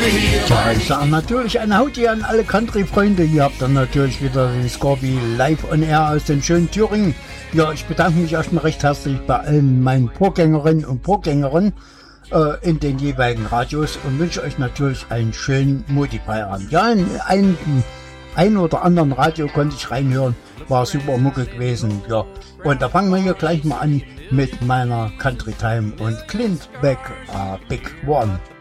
Ja, ich sage natürlich ein Hauti an alle Country-Freunde. Hier habt ihr natürlich wieder den Scorby live on air aus dem schönen Thüringen. Ja, ich bedanke mich erstmal recht herzlich bei allen meinen Vorgängerinnen und Vorgängern in den jeweiligen Radios und wünsche euch natürlich einen schönen Multiplayer-Abend. Ja, in ein oder anderen Radio konnte ich reinhören, war super Mucke gewesen. Ja, und da fangen wir hier gleich mal an mit meiner Country Time und Clint Beck, Big One.